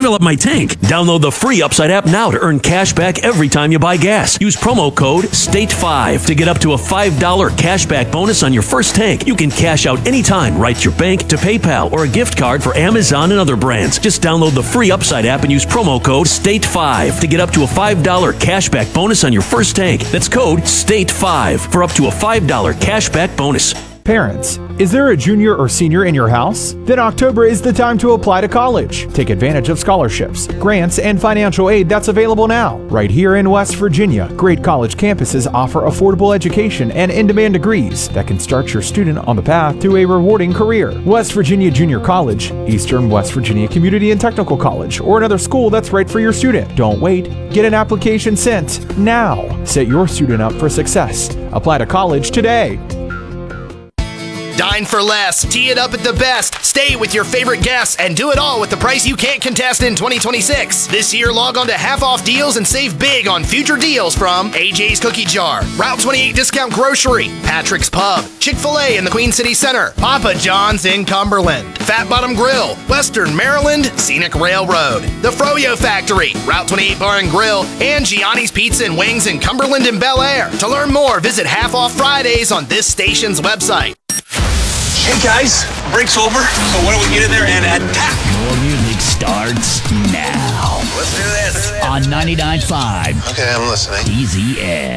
fill up my tank. Download the free Upside app now to earn cash back every time you buy gas. Use promo code STATE5 to get up to a $5 cash back bonus on your first tank. You can cash out anytime right to your bank, to PayPal, or a gift card for Amazon and other brands. Just download the free Upside app and use promo code STATE5 to get up to a $5 cash back bonus on your first tank. That's code STATE5 for up to a $5 cash back bonus. Parents, is there a junior or senior in your house? Then October is the time to apply to college. Take advantage of scholarships, grants, and financial aid that's available now. Right here in West Virginia, great college campuses offer affordable education and in-demand degrees that can start your student on the path to a rewarding career. West Virginia Junior College, Eastern West Virginia Community and Technical College, or another school that's right for your student. Don't wait. Get an application sent now. Set your student up for success. Apply to college today. Dine for less. Tee it up at the best. Stay with your favorite guests and do it all with the price you can't contest in 2026. This year, log on to Half Off Deals and save big on future deals from AJ's Cookie Jar, Route 28 Discount Grocery, Patrick's Pub, Chick-fil-A in the Queen City Center, Papa John's in Cumberland, Fat Bottom Grill, Western Maryland, Scenic Railroad, The Froyo Factory, Route 28 Bar and Grill, and Gianni's Pizza and Wings in Cumberland and Bel Air. To learn more, visit Half Off Fridays on this station's website. Hey guys, break's over, so why don't we get in there and attack? More music starts now. Let's do this. On 99.5. Okay, I'm listening. DZN.